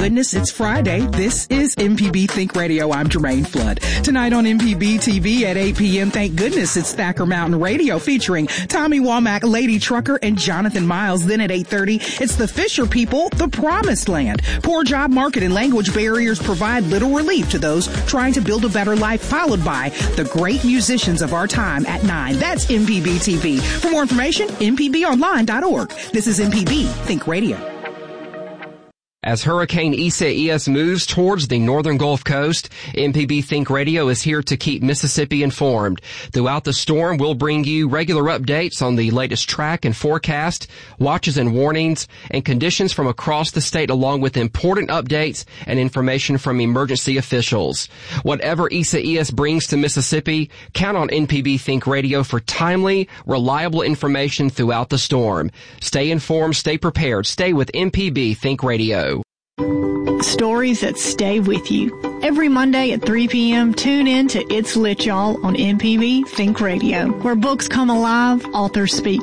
goodness, it's Friday. This is MPB Think Radio. I'm Jermaine Flood. Tonight on MPB TV at 8 p.m., thank goodness it's Thacker Mountain Radio featuring Tommy Womack, Lady Trucker, and Jonathan Miles. Then at 8:30, it's the Fisher People, the Promised Land. Poor job market and language barriers provide little relief to those trying to build a better life, followed by the great musicians of our time at 9. That's MPB TV. For more information, mpbonline.org. This is MPB Think Radio. As Hurricane Isaias moves towards the northern Gulf Coast, MPB Think Radio is here to keep Mississippi informed. Throughout the storm, we'll bring you regular updates on the latest track and forecast, watches and warnings, and conditions from across the state, along with important updates and information from emergency officials. Whatever Isaias brings to Mississippi, count on MPB Think Radio for timely, reliable information throughout the storm. Stay informed, stay prepared, stay with MPB Think Radio. Stories that stay with you. Every Monday at 3 p.m., tune in to It's Lit, Y'all on MPB Think Radio, where books come alive, authors speak